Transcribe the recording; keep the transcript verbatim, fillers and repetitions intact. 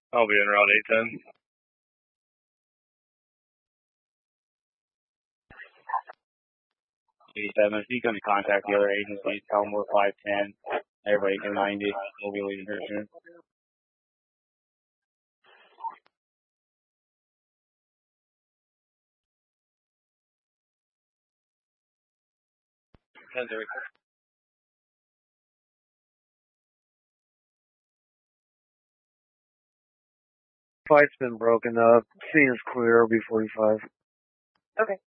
I'll be in route eight ten. eighty-seven, if you come to contact the other agencies, tell them we're five ten. Everybody can ninety. We'll be leaving here soon. ten thirty. Fight's been broken up. Scene is clear, B forty-five. Okay.